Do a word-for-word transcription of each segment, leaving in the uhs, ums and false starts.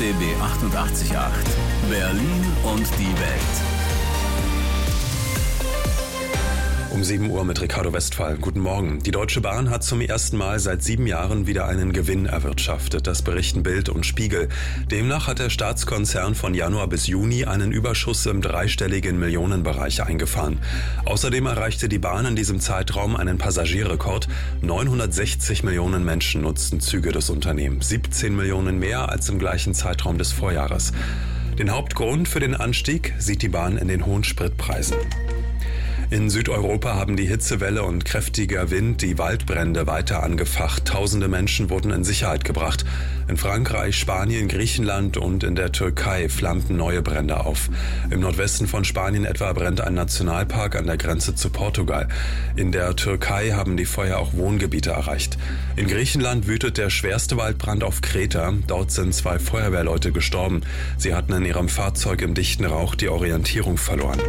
B B achtundachtzig Komma acht. Berlin und die Welt. Um sieben Uhr mit Ricardo Westphal. Guten Morgen. Die Deutsche Bahn hat zum ersten Mal seit sieben Jahren wieder einen Gewinn erwirtschaftet. Das berichten Bild und Spiegel. Demnach hat der Staatskonzern von Januar bis Juni einen Überschuss im dreistelligen Millionenbereich eingefahren. Außerdem erreichte die Bahn in diesem Zeitraum einen Passagierrekord. neunhundertsechzig Millionen Menschen nutzten Züge des Unternehmens. siebzehn Millionen mehr als im gleichen Zeitraum des Vorjahres. Den Hauptgrund für den Anstieg sieht die Bahn in den hohen Spritpreisen. In Südeuropa haben die Hitzewelle und kräftiger Wind die Waldbrände weiter angefacht. Tausende Menschen wurden in Sicherheit gebracht. In Frankreich, Spanien, Griechenland und in der Türkei flammten neue Brände auf. Im Nordwesten von Spanien etwa brennt ein Nationalpark an der Grenze zu Portugal. In der Türkei haben die Feuer auch Wohngebiete erreicht. In Griechenland wütet der schwerste Waldbrand auf Kreta. Dort sind zwei Feuerwehrleute gestorben. Sie hatten in ihrem Fahrzeug im dichten Rauch die Orientierung verloren.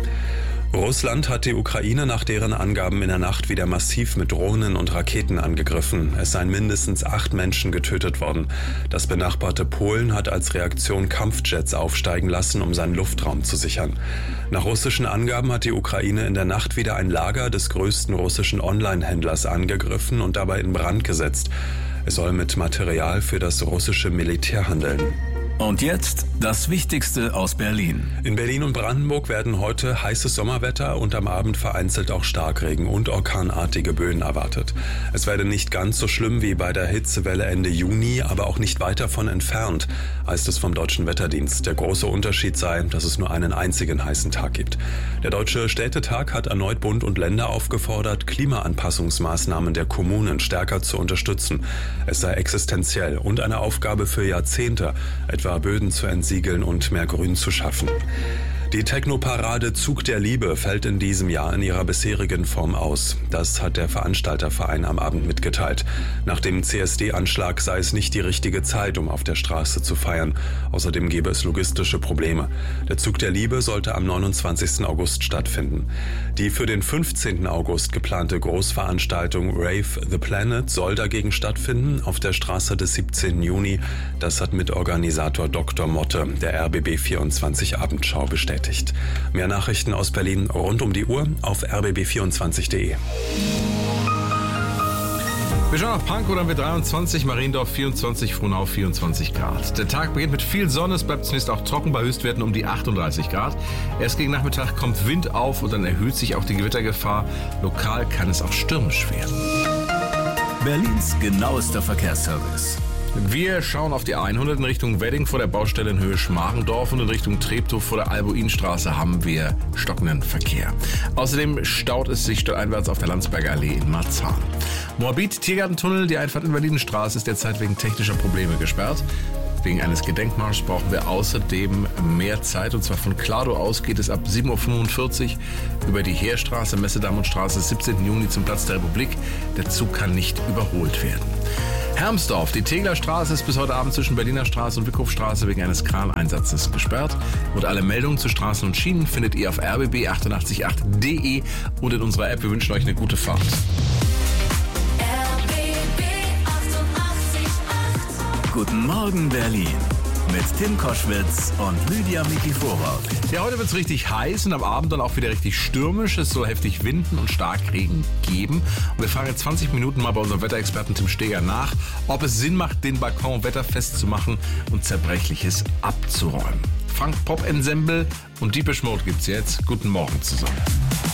Russland hat die Ukraine nach deren Angaben in der Nacht wieder massiv mit Drohnen und Raketen angegriffen. Es seien mindestens acht Menschen getötet worden. Das benachbarte Polen hat als Reaktion Kampfjets aufsteigen lassen, um seinen Luftraum zu sichern. Nach russischen Angaben hat die Ukraine in der Nacht wieder ein Lager des größten russischen Online-Händlers angegriffen und dabei in Brand gesetzt. Es soll mit Material für das russische Militär handeln. Und jetzt das Wichtigste aus Berlin. In Berlin und Brandenburg werden heute heißes Sommerwetter und am Abend vereinzelt auch Starkregen und orkanartige Böen erwartet. Es werde nicht ganz so schlimm wie bei der Hitzewelle Ende Juni, aber auch nicht weit davon entfernt, heißt es vom Deutschen Wetterdienst. Der große Unterschied sei, dass es nur einen einzigen heißen Tag gibt. Der Deutsche Städtetag hat erneut Bund und Länder aufgefordert, Klimaanpassungsmaßnahmen der Kommunen stärker zu unterstützen. Es sei existenziell und eine Aufgabe für Jahrzehnte, etwa Böden zu entsiegeln und mehr Grün zu schaffen. Die Techno-Parade Zug der Liebe fällt in diesem Jahr in ihrer bisherigen Form aus. Das hat der Veranstalterverein am Abend mitgeteilt. Nach dem C S D-Anschlag sei es nicht die richtige Zeit, um auf der Straße zu feiern. Außerdem gäbe es logistische Probleme. Der Zug der Liebe sollte am neunundzwanzigsten August stattfinden. Die für den fünfzehnten August geplante Großveranstaltung Rave the Planet soll dagegen stattfinden auf der Straße des siebzehnten Juni. Das hat Mitorganisator Doktor Motte der R B B vierundzwanzig Abendschau bestätigt. Mehr Nachrichten aus Berlin rund um die Uhr auf r b b vierundzwanzig punkt d e. Wir schauen auf Pankow, dann wird dreiundzwanzig, Mariendorf vierundzwanzig, Frohnau vierundzwanzig Grad. Der Tag beginnt mit viel Sonne, es bleibt zunächst auch trocken bei Höchstwerten um die achtunddreißig Grad. Erst gegen Nachmittag kommt Wind auf und dann erhöht sich auch die Gewittergefahr. Lokal kann es auch stürmisch werden. Berlins genauester Verkehrsservice. Wir schauen auf die A hundert in Richtung Wedding vor der Baustelle in Höhe Schmargendorf und in Richtung Treptow vor der Albuinstraße haben wir stockenden Verkehr. Außerdem staut es sich stadteinwärts auf der Landsberger Allee in Marzahn. Moabit Tiergartentunnel, die Einfahrt in Berlinenstraße ist derzeit wegen technischer Probleme gesperrt. Wegen eines Gedenkmarschs brauchen wir außerdem mehr Zeit. Und zwar von Klado aus geht es ab sieben Uhr fünfundvierzig über die Heerstraße, Messedammstraße, siebzehnten Juni zum Platz der Republik. Der Zug kann nicht überholt werden. Hermsdorf, die Teglerstraße ist bis heute Abend zwischen Berliner Straße und Wickhofstraße wegen eines Kraneinsatzes gesperrt. Und alle Meldungen zu Straßen und Schienen findet ihr auf r b b achtundachtzig Komma acht punkt d e und in unserer App. Wir wünschen euch eine gute Fahrt. Guten Morgen Berlin mit Tim Koschwitz und Lydia Mikifora. Ja, heute wird es richtig heiß und am Abend dann auch wieder richtig stürmisch. Es soll heftig winden und Starkregen geben. Und wir fragen jetzt zwanzig Minuten mal bei unserem Wetterexperten Tim Steger nach, ob es Sinn macht, den Balkon wetterfest zu machen und Zerbrechliches abzuräumen. Frank Pop Ensemble und Deepish Mode gibt's jetzt. Guten Morgen zusammen.